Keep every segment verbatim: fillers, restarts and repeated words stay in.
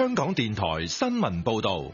香港電台新聞報道。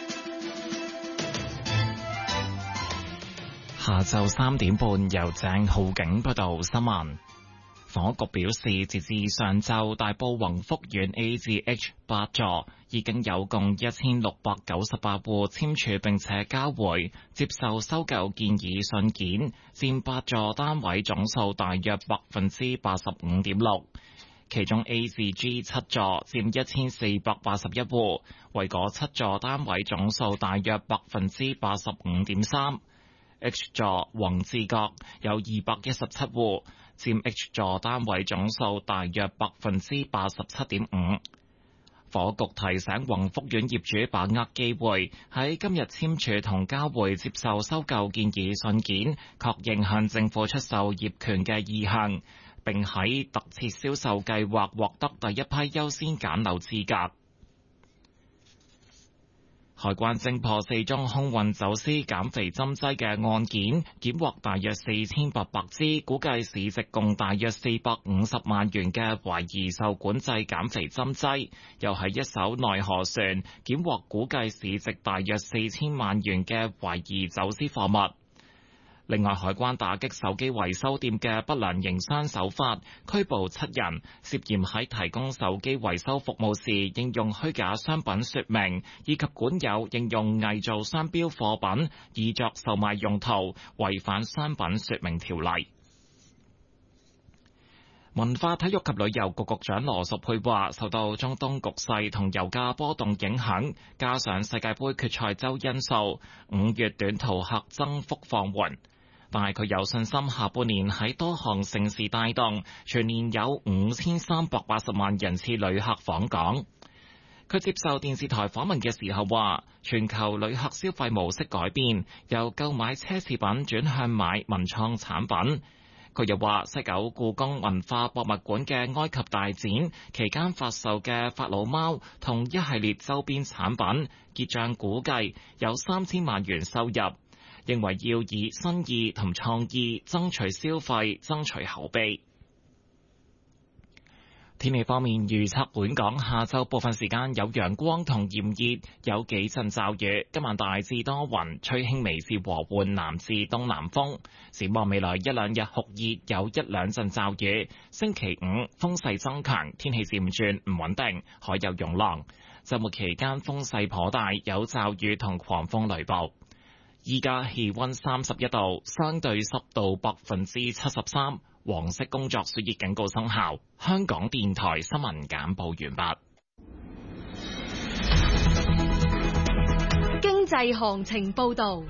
下晝三點半，由鄭浩景報道新聞。房屋局表示，截至上晝，大埔宏福苑 A 至 H 八座已經有共一千六百九十八戶簽署並且交回接受收購建議信件，佔八座單位總數大約百分之八十五點六。其中 A 至 G 七座佔一千四百八十一戶，為嗰七座單位總數大約百分之八十五點三。H 座宏志閣有二百一十七戶，佔 H 座單位總數大約百分之八十七點五。房屋局提醒宏福苑業主把握機會，喺今日簽署同交回接受收購建議信件，確認向政府出售業權嘅意向，並喺特設銷售計劃獲得第一批優先揀樓資格。海關偵破四宗空運走私減肥針劑嘅案件，檢獲大約四千八百支，估計市值共大約四百五十萬元嘅懷疑受管制減肥針劑，又喺一艘內河船檢獲估計市值大約四千萬元嘅懷疑走私貨物。另外，海關打擊手機維修店嘅不良營商手法，拘捕七人，涉嫌喺提供手機維修服務時應用虛假商品說明，以及管有應用偽造商標貨品以作售賣用途，違反商品說明條例。文化體育及旅遊局局長羅淑佩話，受到中東局勢同油價波動影響，加上世界盃決賽周因素，五月短途客增幅放緩。但係佢有信心，下半年喺多項盛事帶動，全年有五千三百八十萬人次旅客訪港。佢接受電視台訪問嘅時候話，全球旅客消費模式改變，由購買奢侈品轉向買文創產品。佢又話，西九故宮文化博物館嘅埃及大展期間發售嘅法老貓同一系列周邊產品，結帳估計有三千萬元收入。認為要以新意同創意爭取消費，爭取口碑。天氣方面，預測本港下晝部分時間有陽光同炎熱，有幾陣驟雨。今晚大致多雲，吹輕微至和緩南至東南風。展望未來一兩日酷熱，有一兩陣驟雨。星期五風勢增強，天氣漸轉唔穩定，海有湧浪。週末期間風勢頗大，有驟雨同狂風雷暴。依家氣溫三十一度，相對濕度百分之七十三，黃色工作暑熱警告生效。香港電台新聞簡報完畢。 經濟行情報道。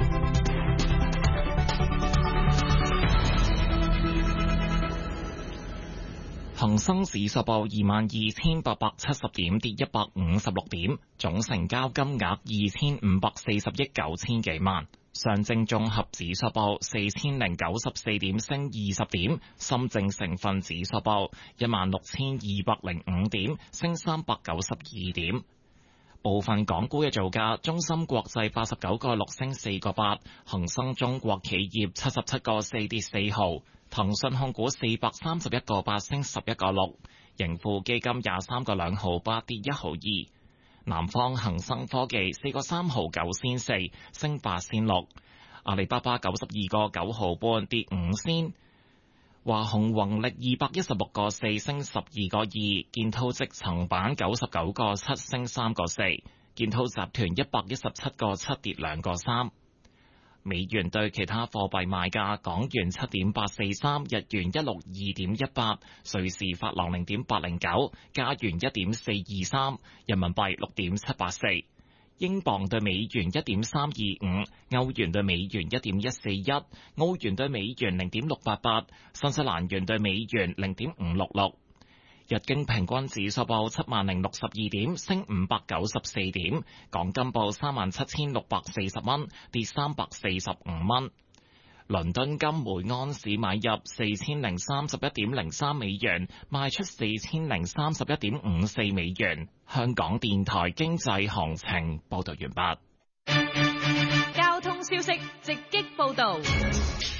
恒生指數報二萬二千八百七十點，跌一百五十六點，總成交金額二千五百四十億九千幾萬。上證綜合指數報四千零九十四點，升二十點。深證成分指數報一萬六千二百零五點，升三百九十二點。部分港股嘅造價：中芯國際八十九個六升四個八，恒生中國企業七十七個四跌四毫。騰訊控股四百三十一個八升十一個六，盈富基金廿三個兩毫八跌一毫二，南方恒生科技四個三毫九仙四升八仙六，阿里巴巴九十二個九毫半跌五仙，華虹宏力二百一十六個四升十二個二，建滔積層板九十九個七升三個四，建滔集團一百一十七個七跌兩個三。美元對其他貨幣賣價：港元七點八四三，日元一六二點一八，瑞士法郎零點八零九，加元一點四二三，人民幣六點七八四，英鎊對美元一點三二五，歐元對美元一點一四一，澳元對美元零點六八八，新西蘭元對美元零點五六六。日經平均指數報七萬零六十二點，升五百九十四點。港金報三萬七千六百四十蚊，跌三百四十五蚊。倫敦金每安士買入四千零三十一點零三美元，賣出四千零三十一點五四美元。香港電台經濟行情報道完畢。 交通消息直擊報道。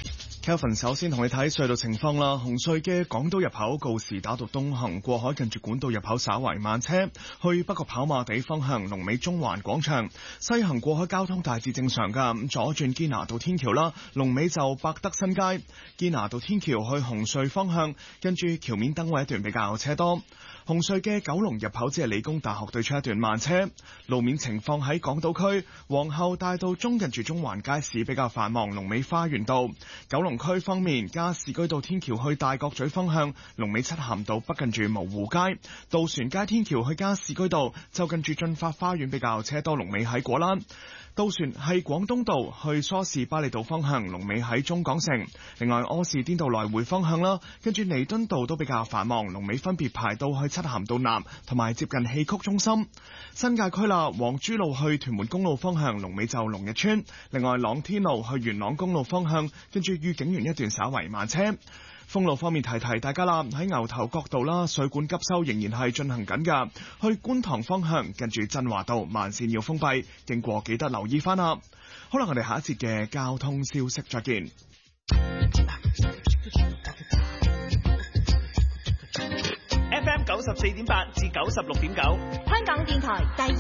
Kelvin 首先同你睇隧道情況啦。紅隧嘅港島入口告士打道東行過海近住管道入口稍為慢車，去北角跑馬地方向龍尾中環廣場；西行過海交通大致正常噶，左轉堅拿道天橋啦，龍尾就百德新街。堅拿道天橋去紅隧方向，跟住橋面燈位一段比較車多。紅隧嘅九龍入口只係理工大學對出一段慢車。路面情況喺港島區皇后大道中近住中環街市比較繁忙，龍尾花園道。九龍區方面，加士居道天橋去大角咀方向，龍尾漆咸道北近住蕪湖街。渡船街天橋去加士居道就近住駿發花園比較車多，龍尾喺果欄。渡船係廣東道去梳士巴利道方向，龍尾喺中港城。另外柯士甸道來回方向啦，跟住彌敦道都比較繁忙，龍尾分別排到去漆咸道南同埋接近戲曲中心。新界區啦，黃珠路去屯門公路方向，龍尾就龍日村。另外朗天路去元朗公路方向，跟住御景園一段稍為慢車。封路方面提提大家啦，喺牛頭角道啦，水管急修仍然係進行緊㗎。去觀塘方向近住振華道慢線要封閉，經過記得留意翻啦。好啦，我哋下一節嘅交通消息再見。 F M 九十四點八至九十六點九， 香港電台第